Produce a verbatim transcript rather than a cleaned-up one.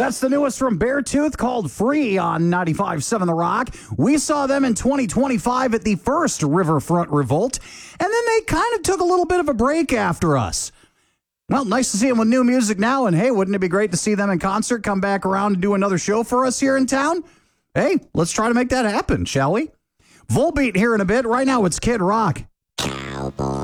That's the newest from Beartooth, called Free on ninety-five point seven The Rock. We saw them in twenty twenty-five at the first Riverfront Revolt, and then they kind of took a little bit of a break after us. Well, nice to see them with new music now, and hey, wouldn't it be great to see them in concert, come back around and do another show for us here in town? Hey, let's try to make that happen, shall we? Volbeat here in a bit. Right now, it's Kid Rock. Cowboy.